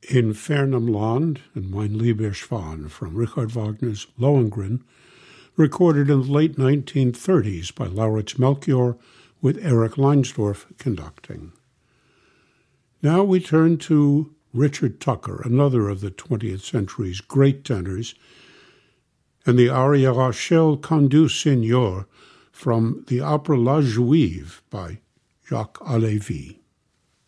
In Fernem Land and Mein lieber Schwan from Richard Wagner's Lohengrin, recorded in the late 1930s by Lauritz Melchior with Eric Leinsdorf conducting. Now we turn to Richard Tucker, another of the 20th century's great tenors, and the aria Rachel Candu Seigneur from the opera La Juive by Jacques Halévy.